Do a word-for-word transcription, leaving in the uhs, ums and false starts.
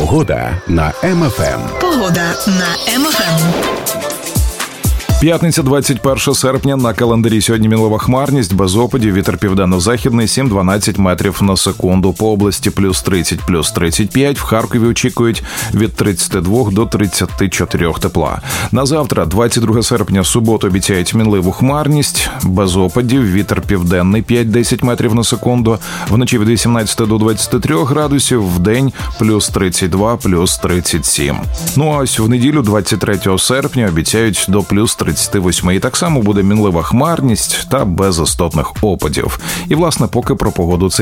Погода на Ем Еф Ем. Погода на Ем Еф Ем. П'ятниця, двадцять перше серпня. На календарі сьогодні мінлива хмарність, без опадів, вітер південно-західний сім-дванадцять метрів на секунду. По області плюс тридцять, плюс тридцять п'ять. В Харкові очікують від тридцяти двох до тридцяти чотирьох тепла. На завтра, двадцять друге серпня, суботу, обіцяють мінливу хмарність, без опадів, вітер південний п'ять-десять метрів на секунду. Вночі від вісімнадцяти до двадцяти трьох градусів, вдень плюс тридцять два, плюс тридцять сім. Ну а ось в неділю, двадцять третього серпня, обіцяють до плюс тридцяти восьми. І так само буде мінлива хмарність та без істотних опадів. І, власне, поки про погоду це